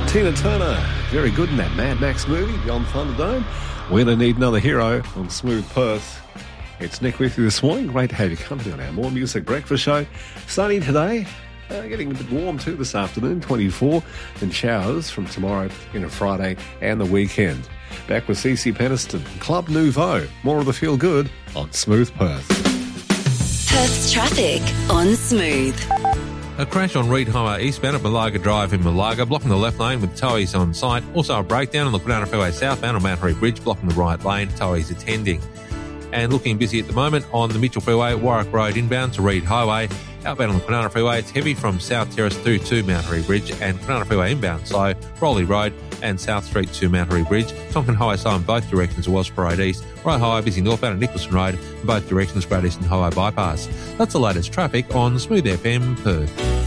Tina Turner, very good in that Mad Max movie, Beyond Thunderdome. We don't need another hero on Smooth Perth. It's Nick with you this morning. Great to have you company on our More Music Breakfast show. Sunny today, getting a bit warm too this afternoon, 24, and showers from tomorrow into Friday and the weekend. Back with CC Peniston, Club Nouveau. More of the feel good on Smooth Perth. Perth's traffic on Smooth. A crash on Reed Highway eastbound at Malaga Drive in Malaga, blocking the left lane with towies on site. Also a breakdown on the Quinana Freeway southbound on Mount Harry Bridge, blocking the right lane, towies attending. And looking busy at the moment on the Mitchell Freeway, Warwick Road inbound to Reed Highway. Outbound on the Quinana Freeway, it's heavy from South Terrace through to Mount Harry Bridge, and Quinana Freeway inbound, so Rowley Road and South Street to Mount Harry Bridge. Tonkin Highway slow in both directions to Welsh Parade East. Royal Highway busy northbound at Nicholson Road in both directions, Great Eastern Highway bypass. That's the latest traffic on Smooth FM Perth.